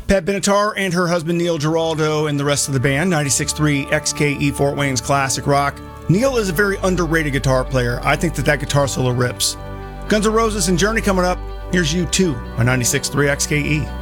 Pat Benatar and her husband Neil Giraldo and the rest of the band, 96.3 XKE Fort Wayne's classic rock. Neil is a very underrated guitar player. I think that guitar solo rips. Guns N' Roses and Journey coming up. Here's U2 on 96.3 XKE.